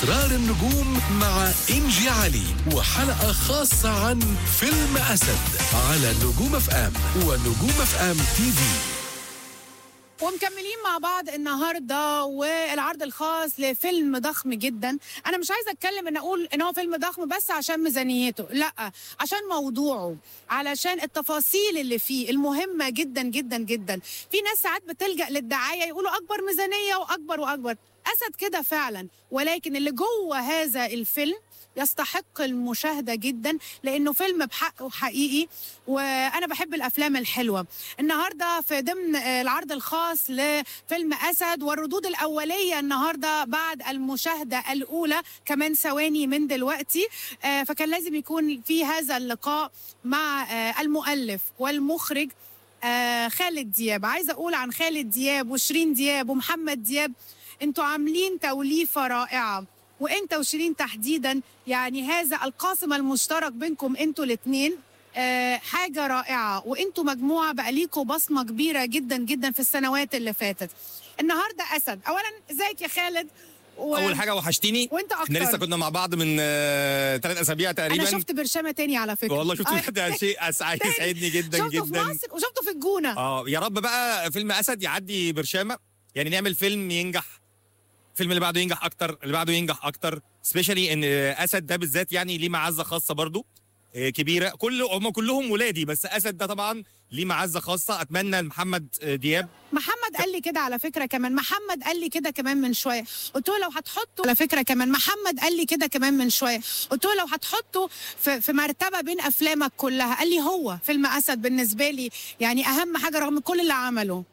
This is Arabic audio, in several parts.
أسرار النجوم مع إنجي علي، وحلقة خاصة عن فيلم أسد على نجوم اف ام ونجوم اف ام تي في. ومكملين مع بعض النهارده والعرض الخاص لفيلم ضخم جدا. انا مش عايزه اتكلم ان اقول ان هو فيلم ضخم بس عشان ميزانيته، لا، عشان موضوعه، علشان التفاصيل اللي فيه المهمه جدا جدا جدا. في ناس ساعات بتلجأ للدعايه يقولوا اكبر ميزانيه واكبر واكبر. اسد كده فعلا، ولكن اللي جوه هذا الفيلم يستحق المشاهدة جدا لأنه فيلم بحقه حقيقي، وأنا بحب الأفلام الحلوة. النهاردة في ضمن العرض الخاص لفيلم أسد، والردود الأولية النهاردة بعد المشاهدة الأولى كمان ثواني من دلوقتي. فكان لازم يكون في هذا اللقاء مع المؤلف والمخرج خالد دياب. عايزة أقول عن خالد دياب وشيرين دياب ومحمد دياب، انتوا عاملين توليفة رائعة، وانت وشيرين تحديدا، يعني هذا القاسم المشترك بينكم انتوا الاثنين حاجة رائعة، وانتوا مجموعة بقى ليكوا بصمة كبيرة جدا جدا في السنوات اللي فاتت. النهاردة أسد، أولا ازيك يا خالد؟ اول حاجه وحشتيني، وانت اكتر. احنا لسه كنا مع بعض من 3 اسابيع تقريبا. انا شفت برشامه تاني على فكره، والله شفت ده شيء يسعدني جدا شفته جدا. في مصر وشفته في الجونه. يا رب بقى فيلم اسد يعدي برشامه، يعني نعمل فيلم ينجح، الفيلم اللي بعده ينجح اكتر، اللي بعده ينجح اكتر، سبيشالي ان اسد ده بالذات يعني ليه معزه خاصه برضو كبيره. هم كلهم ولادي، بس اسد ده طبعا ليه معزه خاصه. اتمنى محمد دياب. محمد قال لي كده على فكره كمان، محمد قال لي كده كمان من شويه، قلت له لو هتحطه على فكره كمان، محمد قال لي كده كمان من شويه، قلت له لو هتحطه في مرتبه بين افلامك كلها، قال لي هو فيلم اسد بالنسبه لي يعني اهم حاجه رغم كل اللي عمله.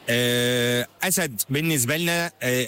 اسد بالنسبه لنا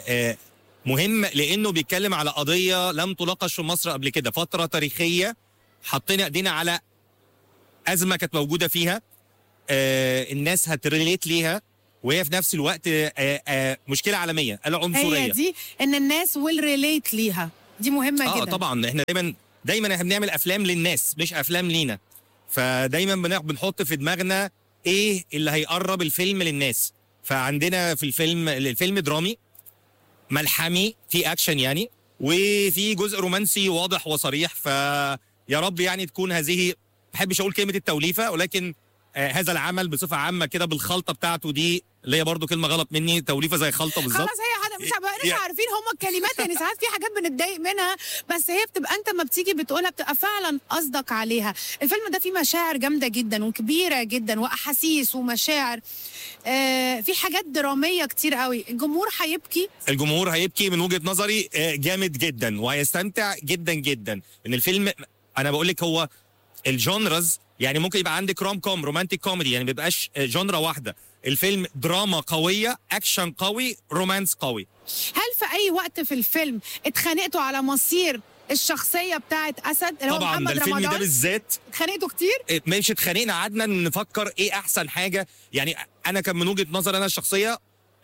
مهم لانه بيتكلم على قضيه لم تناقش في مصر قبل كده، فتره تاريخيه حطينا ايدينا على ازمه كانت موجوده فيها، الناس هتريليت ليها، وهي في نفس الوقت مشكله عالميه، العنصريه. هي دي ان الناس ويل ريليت ليها، دي مهمه جدا. طبعا احنا دايما احنا بنعمل افلام للناس مش افلام لينا، فدايما بنحط في دماغنا ايه اللي هيقرب الفيلم للناس. فعندنا في الفيلم درامي ملحمي، في اكشن يعني، وفي جزء رومانسي واضح وصريح. فيا رب يعني تكون هذه، ما بحبش اقول كلمه التوليفه، ولكن هذا العمل بصفه عامه كده بالخلطه بتاعته دي، اللي هي برضو كلمه غلط مني، توليفه زي خلطه بالظبط. خلاص هي حاجه مش عارفين هم الكلمات، يعني ساعات في حاجات بنتضايق منها، بس هي بتبقى انت ما بتيجي بتقولها بتبقى فعلا قصدك عليها. الفيلم ده فيه مشاعر جامده جدا وكبيره جدا واحاسيس ومشاعر، في حاجات دراميه كتير قوي. الجمهور هيبكي من وجهه نظري جامد جدا، وهيستمتع جدا جدا. ان الفيلم انا بقول لك هو الجونرز، يعني ممكن يبقى عندك روم كوم، رومانتيك كوميدي، يعني ما بيبقاش جونرا واحده. الفيلم دراما قويه، اكشن قوي، رومانس قوي. هل في اي وقت في الفيلم اتخانقتوا على مصير الشخصيه بتاعت اسد اللي هو محمد رمضان؟ طبعا الفيلم ده بالذات اتخانقتوا كتير؟ مش اتخانقنا، قعدنا نفكر ايه احسن حاجه. يعني انا كان من وجهه نظر انا الشخصيه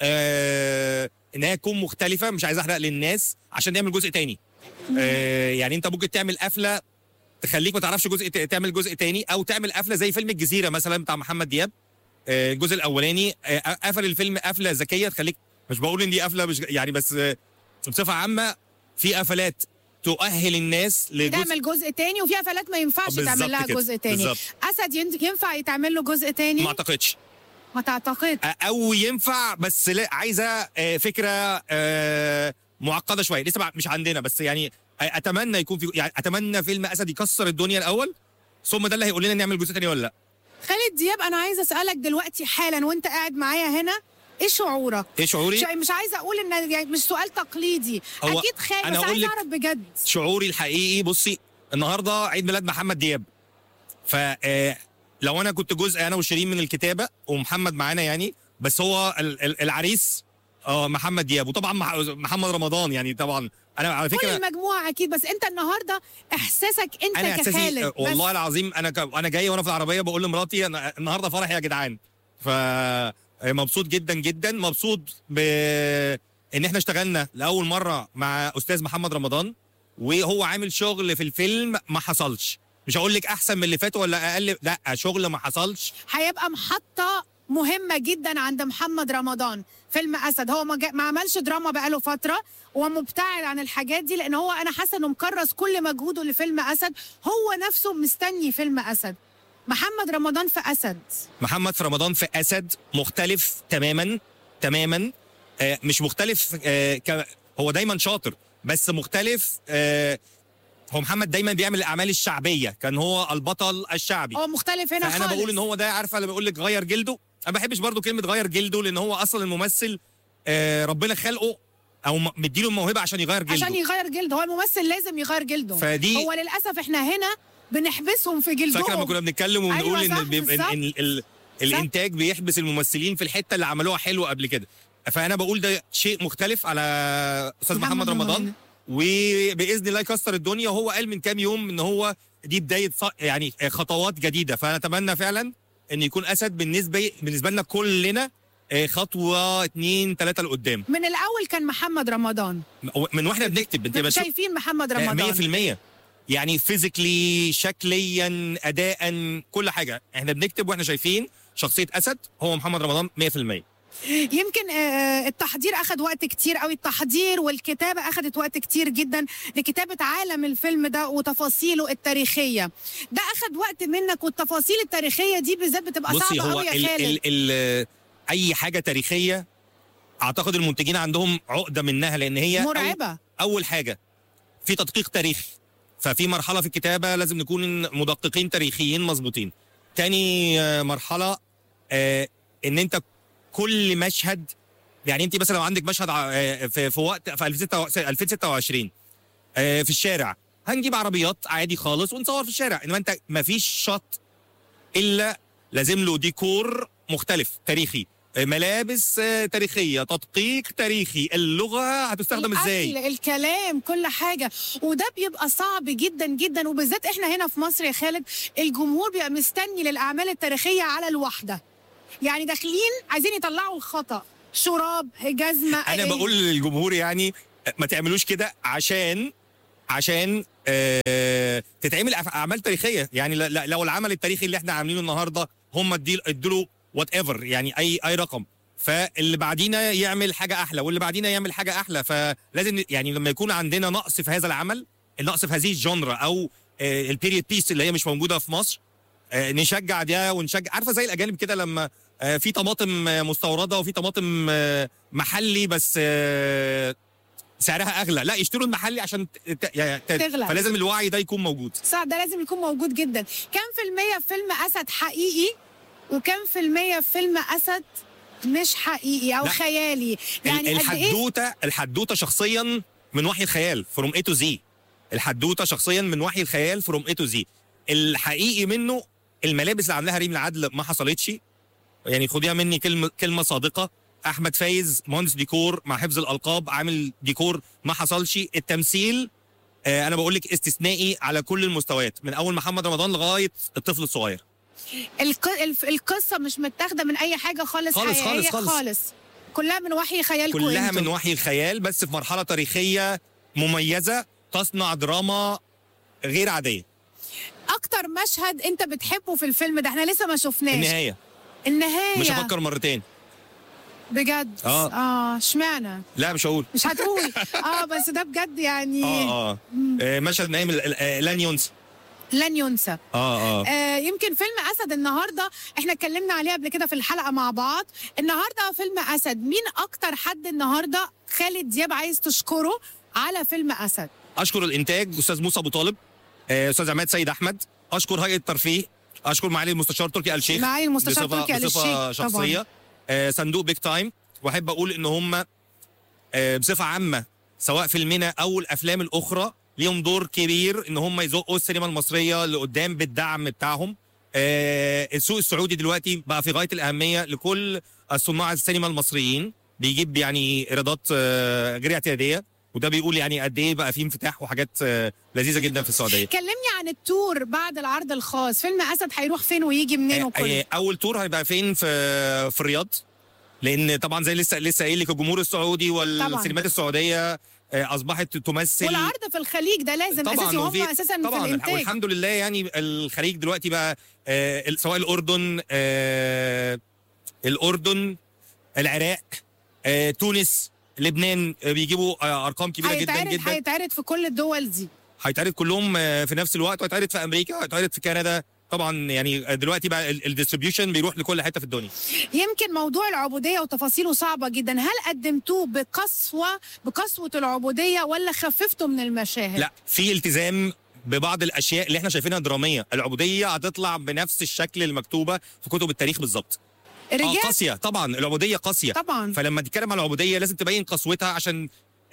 انها تكون مختلفه، مش عايز احرق للناس عشان نعمل جزء تاني. يعني انت ممكن تعمل قفله تخليك ما تعرفش تعمل جزء تاني، او تعمل قفله زي فيلم الجزيره مثلا بتاع محمد دياب. الجزء الاولاني قفل الفيلم قفله ذكيه تخليك، مش بقول ان دي قفله مش يعني، بس بصفه عامه في قفلات تؤهل الناس تعمل جزء تاني، وفي قفلات ما ينفعش تعمل لها جزء تاني. بالزبط. اسد ينفع يتعمل له جزء تاني؟ ما اعتقدش. ما تعتقد؟ او ينفع، بس لا، عايزه فكره معقده شويه، لسه مش عندنا، بس يعني اتمنى يكون في، يعني اتمنى فيلم اسد يكسر الدنيا الاول، ثم ده اللي هيقول لنا نعمل جزء تاني ولا لا. خالد دياب، انا عايزه اسالك دلوقتي حالا وانت قاعد معايا هنا، ايه شعورك؟ ايه شعوري؟ مش عايزه اقول ان يعني مش سؤال تقليدي، اكيد خايف، بس عايزه اعرف بجد شعوري الحقيقي. بصي، النهارده عيد ميلاد محمد دياب، لو انا كنت جزء انا وشيرين من الكتابه ومحمد معانا يعني، بس هو العريس محمد دياب، وطبعا محمد رمضان، يعني طبعا انا على فكره كل المجموعه اكيد، بس انت النهارده احساسك انت أنا كخالد. والله العظيم انا جاي وانا في العربيه بقول لمراتي أنا النهارده فرح يا جدعان. فمبسوط جدا جدا، مبسوط ان احنا اشتغلنا لاول مره مع استاذ محمد رمضان، وهو عامل شغل في الفيلم ما حصلش. مش هقول لك احسن من اللي فات ولا اقل، لا، شغل ما حصلش. هيبقى محطه مهمه جدا عند محمد رمضان. فيلم اسد هو ما عملش دراما بقاله فتره، ومبتعد عن الحاجات دي، لان هو انا حاسه انه مكرس كل مجهوده لفيلم اسد، هو نفسه مستني فيلم اسد. محمد رمضان في اسد. محمد في رمضان في اسد مختلف تماما تماما. مش مختلف، هو دايما شاطر بس مختلف. هو محمد دايما بيعمل الاعمال الشعبيه، كان هو البطل الشعبي. هو مختلف هنا فانا خالص. بقول ان هو ده، عارفه اللي بقول لك غير جلده. انا ما بحبش برضو كلمه غير جلده، لان هو اصلا الممثل ربنا خلقه او مديله الموهبه عشان يغير جلده. عشان يغير جلده، هو الممثل لازم يغير جلده. فدي هو للاسف احنا هنا بنحبسهم في جلدهم. فاكره لما كنا بنتكلم وبنقول أيوة ان الانتاج بيحبس الممثلين في الحته اللي عملوها حلوه قبل كده. فانا بقول ده شيء مختلف على استاذ محمد رمضان، وباذن الله يكسر الدنيا. وهو قال من كام يوم ان هو دي بدايه يعني خطوات جديده. فانا اتمنى فعلا ان يكون اسد بالنسبه لنا كلنا خطوه 2 3 لقدام. من الاول كان محمد رمضان، من واحنا بنكتب انت شايفين محمد رمضان 100%، يعني فيزيكلي، شكليا، اداء، كل حاجه احنا بنكتب واحنا شايفين شخصيه اسد هو محمد رمضان 100%. يمكن التحضير اخذ وقت كتير قوي، التحضير والكتابه اخذت وقت كتير جدا لكتابه عالم الفيلم ده وتفاصيله التاريخيه. ده اخذ وقت منك، والتفاصيل التاريخيه دي بالذات بتبقى صعبه قوي يا خالد. اي حاجه تاريخيه اعتقد المنتجين عندهم عقده منها، لان هي مرعبه. اول حاجه في تدقيق تاريخي، ففي مرحله في الكتابه لازم نكون مدققين تاريخيين مظبوطين. تاني مرحله ان انت كل مشهد، يعني انت مثلا لو عندك مشهد في وقت في 2026 في الشارع، هنجيب عربيات عادي خالص ونصور في الشارع، انما انت مفيش شوت الا لازم له ديكور مختلف تاريخي، ملابس تاريخيه، تدقيق تاريخي، اللغه هتستخدم ازاي، الكلام، كل حاجه. وده بيبقى صعب جدا جدا، وبالذات احنا هنا في مصر يا خالد الجمهور بيبقى مستني للاعمال التاريخيه على الوحده، يعني داخلين عايزين يطلعوا الخطأ، شراب، جزمه. انا بقول للجمهور يعني ما تعملوش كده عشان تتعمل اعمال تاريخيه. يعني لو العمل التاريخي اللي احنا عاملينه النهارده هم ادوا وات ايفر، يعني اي رقم، فاللي بعدينا يعمل حاجه احلى، واللي بعدينا يعمل حاجه احلى. فلازم يعني لما يكون عندنا نقص في هذا العمل، النقص في هذه الجنرا او البيريد بيس اللي هي مش موجوده في مصر، نشجع ده ونشجع. عارفه زي الاجانب كده لما في طماطم مستورده وفي طماطم محلي بس سعرها اغلى، لا يشتروا المحلي عشان تغلى. فلازم الوعي ده يكون موجود. صح، ده لازم يكون موجود جدا. كم في المية في فيلم اسد حقيقي، وكم في المية في فيلم اسد مش حقيقي او خيالي؟ يعني الحدوته شخصيا من وحي الخيال فروم اي تو زي. الحدوته شخصيا من وحي الخيال فروم اي تو زي. الحقيقي منه الملابس اللي عاملاها ريم العدل ما حصلتش، يعني خديها مني كلمه صادقه. احمد فايز مهندس ديكور مع حفظ الالقاب عامل ديكور ما حصلش. التمثيل انا بقول لك استثنائي على كل المستويات، من اول محمد رمضان لغايه الطفل الصغير. القصه مش متاخده من اي حاجه خالص حقيقيه خالص. كلها من وحي خيالكم، كلها من وحي الخيال، بس في مرحله تاريخيه مميزه تصنع دراما غير عاديه. اكتر مشهد انت بتحبه في الفيلم ده؟ احنا لسه ما شفناش النهايه. مش هفكر مرتين بجد. اشمعنى؟ لا مش هقول. مش هتقول. بس ده بجد يعني. مشهد نايم لن ينسى. لن ينسى. يمكن فيلم اسد النهارده احنا اتكلمنا عليه قبل كده في الحلقه مع بعض. النهارده فيلم اسد، مين اكتر حد النهارده خالد دياب عايز تشكره على فيلم اسد؟ اشكر الانتاج استاذ موسى ابو طالب، استاذ عماد سيد احمد، اشكر هيئه الترفيه، اشكر معالي المستشار تركي آل الشيخ، معالي المستشار تركي آل الشيخ بصفه شخصيه، صندوق بيج تايم. واحب اقول ان هم بصفه عامه سواء فيلمنا او الافلام الاخرى ليهم دور كبير ان هم يزقوا السينما المصريه لقدام بالدعم بتاعهم. السوق السعودي دلوقتي بقى في غايه الاهميه لكل صناع السينما المصريين، بيجيب يعني ايرادات غير اعتياديه، وده بيقول يعني قد ايه بقى في انفتاح وحاجات لذيذه جدا في السعوديه. كلمني عن التور بعد العرض الخاص، فيلم اسد هيروح فين ويجي منين وكله؟ اول تور هيبقى فين؟ في الرياض، لان طبعا زي لسه قايل لك الجمهور السعودي والسينمات السعوديه اصبحت تمثل، والعرض في الخليج ده لازم اساسي، وهم اساسا في الانتاج. والحمد لله يعني الخليج دلوقتي بقى سواء الاردن الاردن، العراق، تونس، لبنان، بيجيبوا ارقام كبيره جدا جدا. هيتعرض في كل الدول دي. هيتعرض كلهم في نفس الوقت، وهيتعرض في امريكا، وهيتعرض في كندا طبعا. يعني دلوقتي بقى الديستريبيوشن بيروح لكل حته في الدنيا. يمكن موضوع العبوديه وتفاصيله صعبه جدا، هل قدمتوه بقسوه العبوديه ولا خففتوا من المشاهد؟ لا، في التزام ببعض الاشياء اللي احنا شايفينها دراميه. العبوديه هتطلع بنفس الشكل المكتوبه في كتب التاريخ بالظبط. الرجال قاسيه طبعا، العبوديه قاسيه طبعا. فلما تتكلم عن العبوديه لازم تبين قسوتها عشان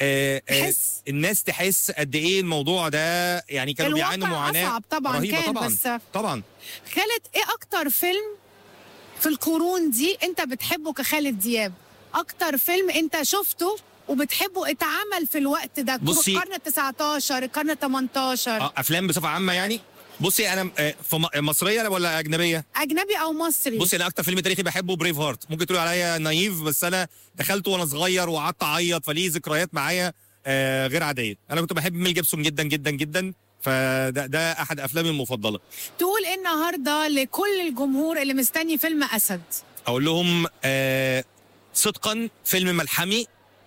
الناس تحس قد ايه الموضوع ده. يعني كانوا بيعانوا معاناه أصعب طبعا رهيبه. كان طبعا بس طبعا. خالد، ايه اكتر فيلم في القرون دي انت بتحبه كخالد دياب؟ اكتر فيلم انت شفته وبتحبه اتعمل في الوقت ده، بصي، القرن ال19، القرن ال18؟ افلام بصفه عامه يعني. بصي انا مصريه ولا اجنبيه؟ اجنبي او مصري؟ بصي انا اكتر فيلم تاريخي بحبه بريف هارت. ممكن تقولي عليا نايف، بس انا دخلته وانا صغير وقعدت اعيط، فليه ذكريات معايا غير عاديه. انا كنت بحب ميل جيبسون جدا جدا جدا، فده احد افلامي المفضله. تقول ايه النهارده لكل الجمهور اللي مستني فيلم اسد؟ اقول لهم صدقا فيلم ملحمي،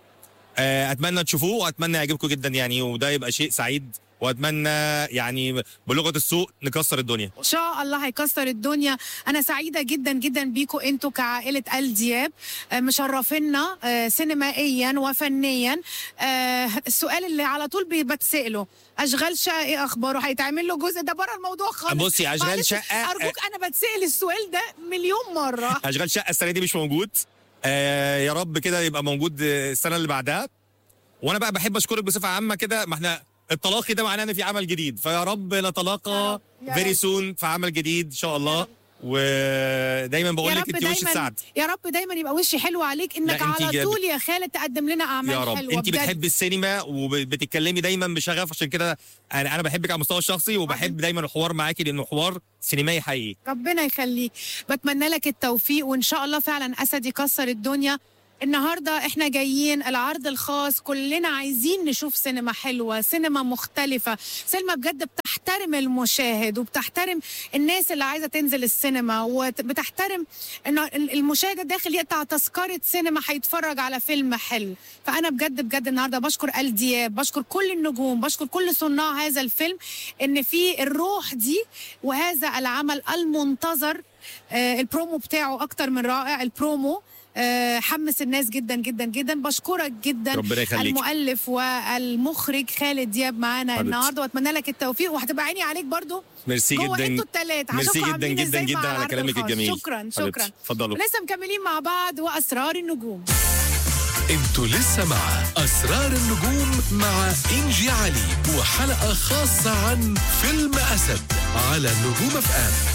اتمنى تشوفوه واتمنى يعجبكم جدا يعني، وده يبقى شيء سعيد، واتمنى يعني بلغه السوق نكسر الدنيا. ان شاء الله هيكسر الدنيا. انا سعيده جدا جدا بيكم انتوا كعائله آل دياب، مشرفينا سينمائيا وفنيا. السؤال اللي على طول بتساله، اشغال شقه ايه اخباره؟ هيتعمل له جزء؟ ده بره الموضوع خالص. بصي، اشغال شقه ارجوك، انا بتسال السؤال ده مليون مره. اشغال شقه السنه دي مش موجود، يا رب كده يبقى موجود السنه اللي بعدها. وانا بقى بحب اشكرك بصفه عامه كده، ما احنا التلاقي ده معناه ان في عمل جديد، فيا رب نتلاقى فيري سون في عمل جديد ان شاء الله. ودايما بقول لك انت وش السعد. يا رب دايما يبقى وشي حلو عليك، انك على طول يا خالد تقدم لنا اعمال يا رب. حلوه. انت بتحبي السينما وبتتكلمي دايما بشغف، عشان كده انا بحبك على المستوى الشخصي، وبحب دايما الحوار معاكي لانه حوار سينمائي حقيقي. ربنا يخليك، بتمنى لك التوفيق، وان شاء الله فعلا اسد يكسر الدنيا. النهارده احنا جايين العرض الخاص، كلنا عايزين نشوف سينما حلوه، سينما مختلفه، سينما بجد بتحترم المشاهد وبتحترم الناس اللي عايزه تنزل السينما، وبتحترم ان المشاهد داخل يقطع تذكره سينما هيتفرج على فيلم حلو. فانا بجد النهارده بشكر آل دياب، بشكر كل النجوم، بشكر كل صناع هذا الفيلم، ان في الروح دي وهذا العمل المنتظر. البرومو بتاعه اكتر من رائع، البرومو حمس الناس جدا جدا جدا. بشكرك جدا، ربنا يخليك. المؤلف والمخرج خالد دياب معانا النهارده، واتمنى لك التوفيق، وهتبقى عيني عليك برضو. ميرسي جدا، انتوا الثلاثه ميرسي جدا جدا جدا على كلامك الجميل. شكرا. اتفضلوا. لسه مكملين مع بعض واسرار النجوم. انتوا لسه مع أسرار النجوم مع إنجي علي، وحلقة خاصة عن فيلم أسد على نجوم FM.